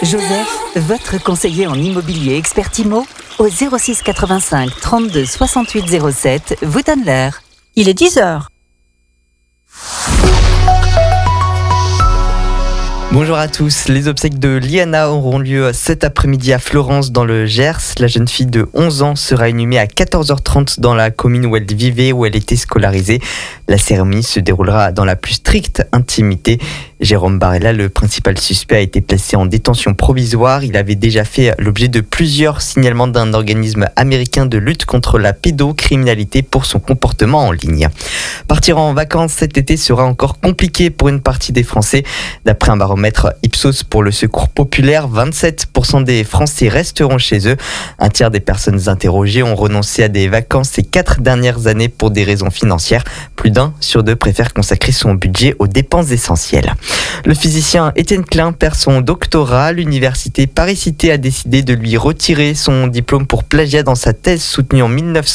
Joseph, votre conseiller en immobilier expert IMO, au 06 85 32 68 07, vous donne l'heure. Il est 10h. Bonjour à tous, les obsèques de Liana auront lieu cet après-midi à Florence dans le Gers. La jeune fille de 11 ans sera inhumée à 14h30 dans la commune où elle vivait, où elle était scolarisée. La cérémonie se déroulera dans la plus stricte intimité. Jérôme Barella, le principal suspect, a été placé en détention provisoire. Il avait déjà fait l'objet de plusieurs signalements d'un organisme américain de lutte contre la pédocriminalité pour son comportement en ligne. Partir en vacances cet été sera encore compliqué pour une partie des Français. D'après un baromètre Ipsos pour le Secours populaire, 27% des Français resteront chez eux. Un tiers des personnes interrogées ont renoncé à des vacances ces 4 dernières années pour des raisons financières. Plus d'1 sur 2 préfère consacrer son budget aux dépenses essentielles. Le physicien Étienne Klein perd son doctorat. L'université Paris-Cité a décidé de lui retirer son diplôme pour plagiat dans sa thèse soutenue en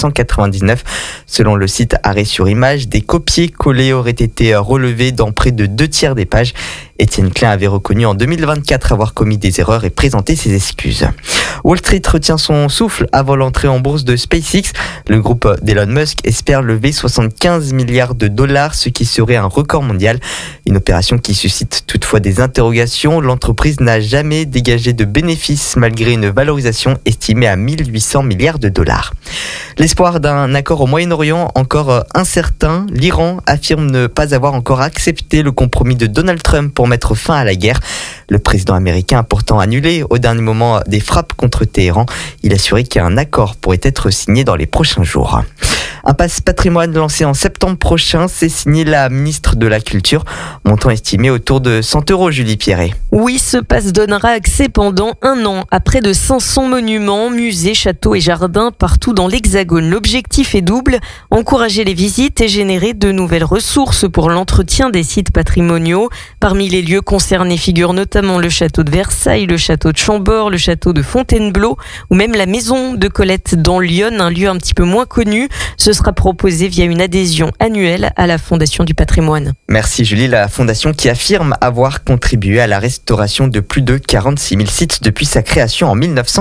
1999. Selon le site Arrêt sur Image, des copier-coller auraient été relevés dans près de 2 tiers des pages. Étienne Klein avait reconnu en 2024 avoir commis des erreurs et présenté ses excuses. Wall Street retient son souffle avant l'entrée en bourse de SpaceX. Le groupe d'Elon Musk espère lever 75 milliards de dollars, ce qui serait un record mondial. Une opération qui suscite toutefois des interrogations. L'entreprise n'a jamais dégagé de bénéfices malgré une valorisation estimée à 1800 milliards de dollars. L'espoir d'un accord au Moyen-Orient encore incertain. L'Iran affirme ne pas avoir encore accepté le compromis de Donald Trump pour mettre fin à la guerre. Le président américain a pourtant annulé au dernier moment des frappes contre Téhéran. Il a assuré qu'un accord pourrait être signé dans les prochains jours. Un pass patrimoine lancé en septembre prochain, c'est signé la ministre de la Culture. Montant estimé autour de 100 €, Julie Pierret. Oui, ce pass donnera accès pendant 1 an à près de 500 monuments, musées, châteaux et jardins partout dans l'Hexagone. L'objectif est double, encourager les visites et générer de nouvelles ressources pour l'entretien des sites patrimoniaux. Parmi les lieux concernés figurent notamment le château de Versailles, le château de Chambord, le château de Fontainebleau ou même la maison de Colette dans Lyon, un lieu un petit peu moins connu. Ce sera proposé via une adhésion annuelle à la Fondation du patrimoine. Merci Julie, la Fondation qui affirme avoir contribué à la restauration de plus de 46 000 sites depuis sa création en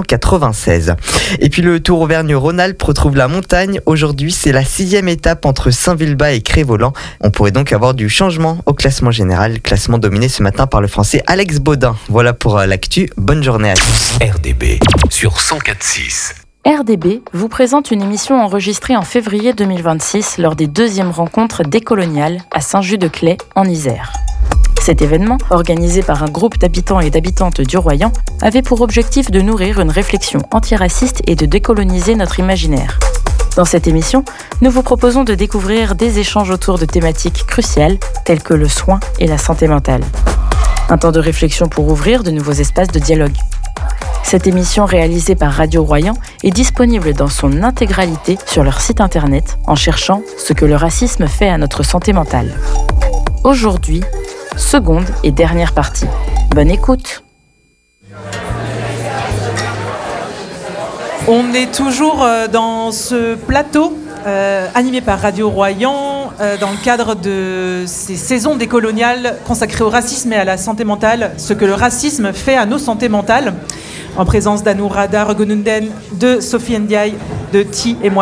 1996. Et puis le Tour Auvergne-Rhône-Alpes retrouve la montagne. Aujourd'hui, c'est la 6e étape entre Saint-Vulbas et Crest-Voland. On pourrait donc avoir du changement au classement général. Classement dominé ce matin par le Français Alex Baudin. Voilà pour l'actu. Bonne journée à tous. RDB sur 104.6. RDB vous présente une émission enregistrée en février 2026 lors des 2e rencontres décoloniales à Saint-Just-de-Claye en Isère. Cet événement, organisé par un groupe d'habitants et d'habitantes du Royan, avait pour objectif de nourrir une réflexion antiraciste et de décoloniser notre imaginaire. Dans cette émission, nous vous proposons de découvrir des échanges autour de thématiques cruciales telles que le soin et la santé mentale. Un temps de réflexion pour ouvrir de nouveaux espaces de dialogue. Cette émission réalisée par Radio Royan est disponible dans son intégralité sur leur site internet en cherchant ce que le racisme fait à notre santé mentale. Aujourd'hui, seconde et dernière partie. Bonne écoute. On est toujours dans ce plateau animé par Radio Royan dans le cadre de ces saisons décoloniales consacrées au racisme et à la santé mentale, ce que le racisme fait à nos santé mentales, en présence d'Anourada Regonunden, de Sophie Ndiaye, de Ti et moi.